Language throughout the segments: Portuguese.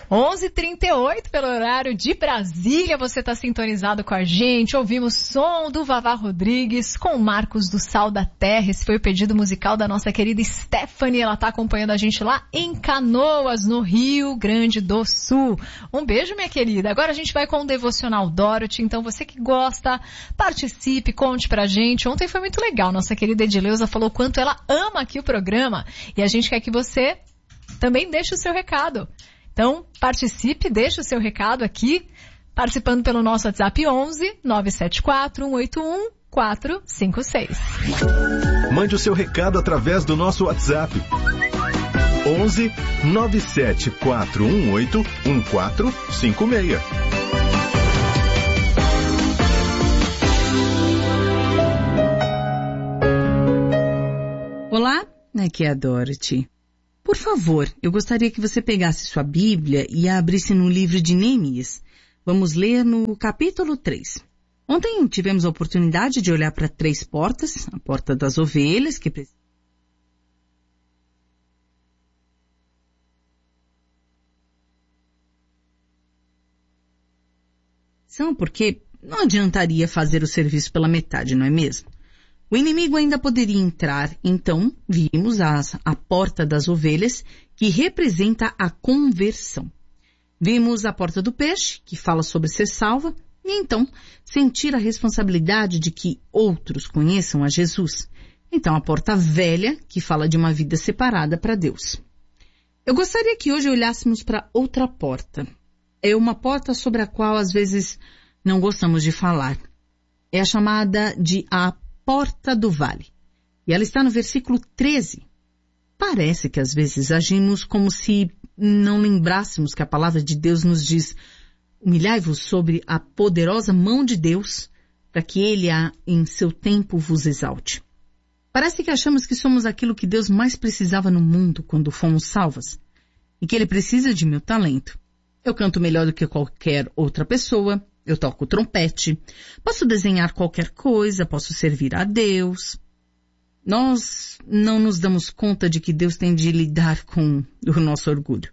11h38 pelo horário de Brasília, você está sintonizado com a gente. Ouvimos som do Vavá Rodrigues com Marcos do Sal da Terra. Esse foi o pedido musical da nossa querida Stephanie. Ela está acompanhando a gente lá em Canoas, no Rio Grande do Sul. Um beijo, minha querida. Agora a gente vai com o Devocional Dorothy. Então você que gosta, participe, conte pra gente. Ontem foi muito legal. Nossa querida Edileuza falou quanto ela ama aqui o programa. E a gente quer que você também deixe o seu recado. Então, participe, deixe o seu recado aqui, participando pelo nosso WhatsApp 11 974 181 456. Mande o seu recado através do nosso WhatsApp. 11 974 181 1456. Olá, aqui é a Dorothy. Por favor, eu gostaria que você pegasse sua Bíblia e a abrisse no livro de Neemias. Vamos ler no capítulo 3. Ontem tivemos a oportunidade de olhar para 3 portas. A porta das ovelhas, que são porque não adiantaria fazer o serviço pela metade, não é mesmo? O inimigo ainda poderia entrar, então vimos a porta das ovelhas, que representa a conversão. Vimos a porta do peixe, que fala sobre ser salva, e então sentir a responsabilidade de que outros conheçam a Jesus. Então a porta velha, que fala de uma vida separada para Deus. Eu gostaria que hoje olhássemos para outra porta. É uma porta sobre a qual às vezes não gostamos de falar. É a chamada de a Porta do Vale. E ela está no versículo 13. Parece que às vezes agimos como se não lembrássemos que a palavra de Deus nos diz: humilhai-vos sobre a poderosa mão de Deus, para que Ele em seu tempo vos exalte. Parece que achamos que somos aquilo que Deus mais precisava no mundo quando fomos salvas, e que Ele precisa de meu talento. Eu canto melhor do que qualquer outra pessoa, eu toco trompete, posso desenhar qualquer coisa, posso servir a Deus. Nós não nos damos conta de que Deus tem de lidar com o nosso orgulho.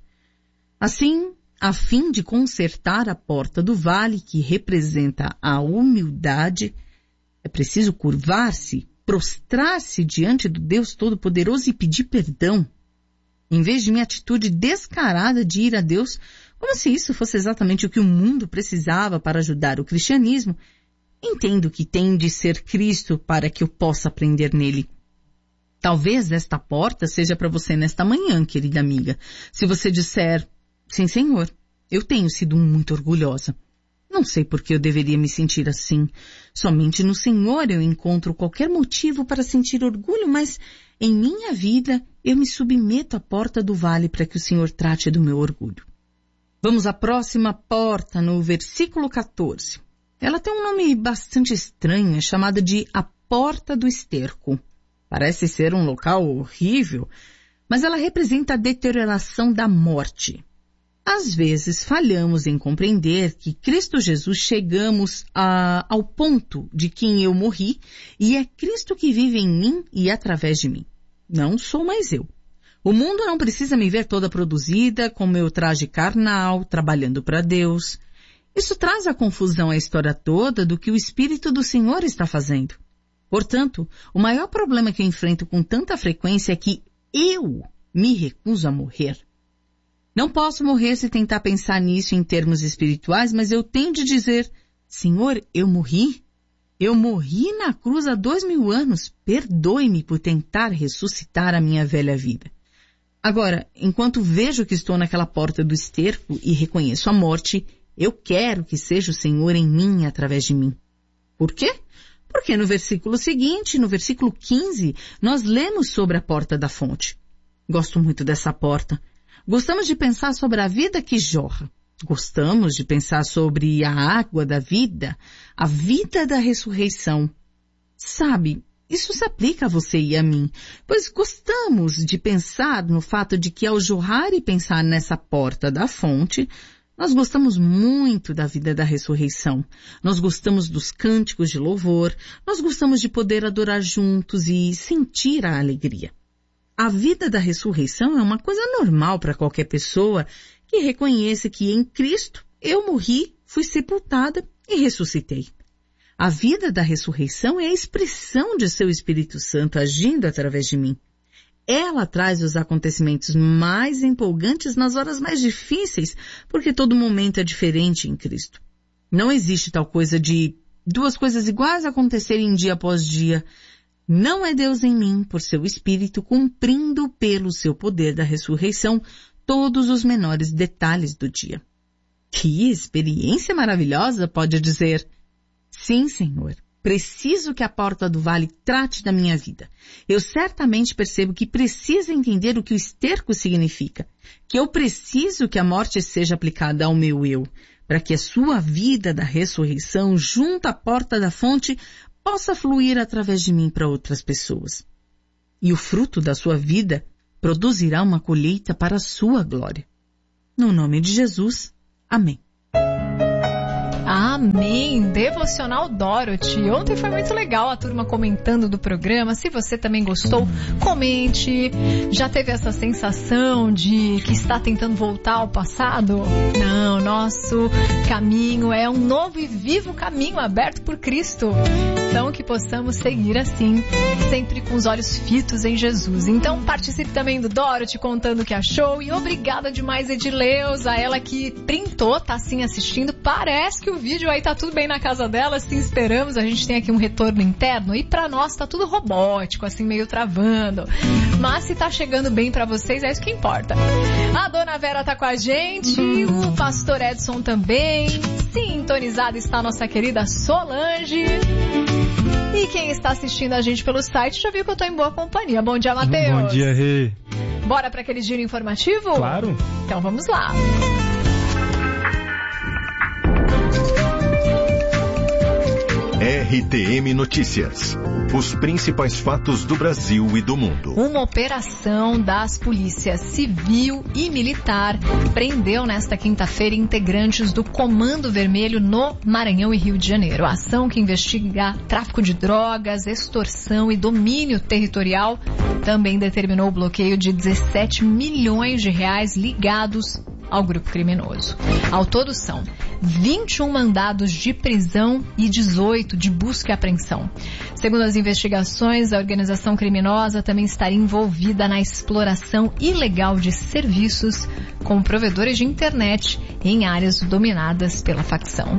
Assim, a fim de consertar a porta do vale, que representa a humildade, é preciso curvar-se, prostrar-se diante do Deus Todo-Poderoso e pedir perdão. Em vez de minha atitude descarada de ir a Deus, como se isso fosse exatamente o que o mundo precisava para ajudar o cristianismo, entendo que tem de ser Cristo para que eu possa aprender nele. Talvez esta porta seja para você nesta manhã, querida amiga. Se você disser, sim, Senhor, eu tenho sido muito orgulhosa. Não sei por que eu deveria me sentir assim. Somente no Senhor eu encontro qualquer motivo para sentir orgulho, mas em minha vida eu me submeto à porta do vale para que o Senhor trate do meu orgulho. Vamos à próxima porta, no versículo 14. Ela tem um nome bastante estranho, é chamada de a Porta do Esterco. Parece ser um local horrível, mas ela representa a deterioração da morte. Às vezes falhamos em compreender que Cristo Jesus chegamos ao ponto de quem eu morri e é Cristo que vive em mim e através de mim. Não sou mais eu. O mundo não precisa me ver toda produzida, com meu traje carnal, trabalhando para Deus. Isso traz a confusão à história toda do que o Espírito do Senhor está fazendo. Portanto, o maior problema que eu enfrento com tanta frequência é que eu me recuso a morrer. Não posso morrer se tentar pensar nisso em termos espirituais, mas eu tenho de dizer, Senhor, eu morri? Eu morri na cruz há 2000 anos. Perdoe-me por tentar ressuscitar a minha velha vida. Agora, enquanto vejo que estou naquela porta do esterco e reconheço a morte, eu quero que seja o Senhor em mim e através de mim. Por quê? Porque no versículo seguinte, no versículo 15, nós lemos sobre a porta da fonte. Gosto muito dessa porta. Gostamos de pensar sobre a vida que jorra. Gostamos de pensar sobre a água da vida, a vida da ressurreição. Sabe, isso se aplica a você e a mim, pois gostamos de pensar no fato de que ao jorrar e pensar nessa porta da fonte, nós gostamos muito da vida da ressurreição. Nós gostamos dos cânticos de louvor, nós gostamos de poder adorar juntos e sentir a alegria. A vida da ressurreição é uma coisa normal para qualquer pessoa que reconheça que em Cristo eu morri, fui sepultada e ressuscitei. A vida da ressurreição é a expressão de seu Espírito Santo agindo através de mim. Ela traz os acontecimentos mais empolgantes nas horas mais difíceis, porque todo momento é diferente em Cristo. Não existe tal coisa de duas coisas iguais acontecerem dia após dia. Não é Deus em mim, por seu Espírito, cumprindo pelo seu poder da ressurreição todos os menores detalhes do dia. Que experiência maravilhosa, pode dizer. Sim, Senhor, preciso que a porta do vale trate da minha vida. Eu certamente percebo que preciso entender o que o esterco significa, que eu preciso que a morte seja aplicada ao meu eu, para que a sua vida da ressurreição junto à porta da fonte possa fluir através de mim para outras pessoas. E o fruto da sua vida produzirá uma colheita para a sua glória. No nome de Jesus, amém. Amém! Devocional Dorothy. Ontem foi muito legal a turma comentando do programa. Se você também gostou, comente. Já teve essa sensação de que está tentando voltar ao passado? Não, nosso caminho é um novo e vivo caminho aberto por Cristo. Então que possamos seguir assim, sempre com os olhos fitos em Jesus. Então participe também do Dorothy contando o que achou. E obrigada demais, Edileuza, ela que printou, tá assim assistindo. Parece que o vídeo aí tá tudo bem na casa dela, assim esperamos. A gente tem aqui um retorno interno e pra nós tá tudo robótico, assim meio travando. Mas se tá chegando bem pra vocês, é isso que importa. A dona Vera tá com a gente, o pastor Edson também. Sintonizada está a nossa querida Solange. E quem está assistindo a gente pelo site já viu que eu tô em boa companhia. Bom dia, Matheus. Bom dia, Rê. Bora pra aquele giro informativo? Claro. Então vamos lá. RTM Notícias. Os principais fatos do Brasil e do mundo. Uma operação das polícias civil e militar prendeu nesta quinta-feira integrantes do Comando Vermelho no Maranhão e Rio de Janeiro. A ação que investiga tráfico de drogas, extorsão e domínio territorial também determinou o bloqueio de 17 milhões de reais ligados ao grupo criminoso. Ao todo são 21 mandados de prisão e 18 de busca e apreensão. Segundo as investigações, a organização criminosa também estaria envolvida na exploração ilegal de serviços com provedores de internet em áreas dominadas pela facção.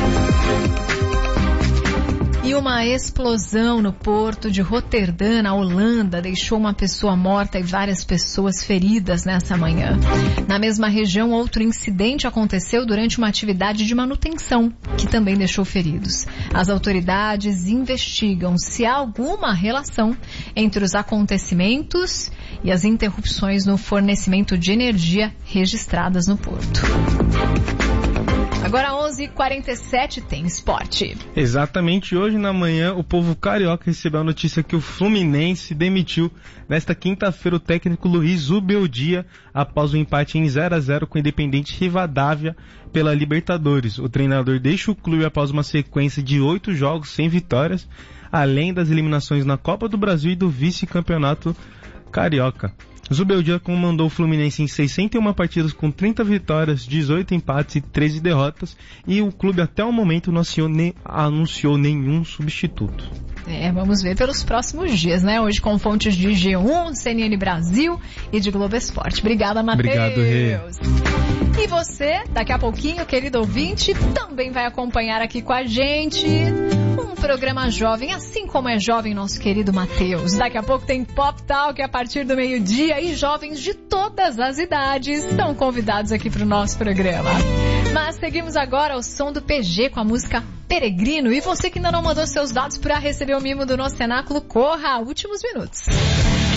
E uma explosão no porto de Roterdã, na Holanda, deixou uma pessoa morta e várias pessoas feridas nessa manhã. Na mesma região, outro incidente aconteceu durante uma atividade de manutenção, que também deixou feridos. As autoridades investigam se há alguma relação entre os acontecimentos e as interrupções no fornecimento de energia registradas no porto. Agora 11h47 tem esporte. Exatamente, hoje na manhã o povo carioca recebeu a notícia que o Fluminense demitiu nesta quinta-feira o técnico Luiz Ubeldia após o empate em 0-0 com o Independente Rivadavia pela Libertadores. O treinador deixa o clube após uma sequência de 8 jogos sem vitórias, além das eliminações na Copa do Brasil e do vice-campeonato carioca. Zubeldia comandou o Fluminense em 61 partidas com 30 vitórias, 18 empates e 13 derrotas, e o clube até o momento não anunciou nenhum substituto. Vamos ver pelos próximos dias, né? Hoje com fontes de G1, CNN Brasil e de Globo Esporte. Obrigada, Matheus. Obrigado, Rê. E você, daqui a pouquinho, querido ouvinte, também vai acompanhar aqui com a gente um programa jovem, assim como é jovem nosso querido Matheus. Daqui a pouco tem Pop Talk a partir do meio-dia e jovens de todas as idades estão convidados aqui para o nosso programa. Mas seguimos agora ao som do PG com a música Peregrino. E você que ainda não mandou seus dados para receber o mimo do nosso cenáculo, corra, últimos minutos.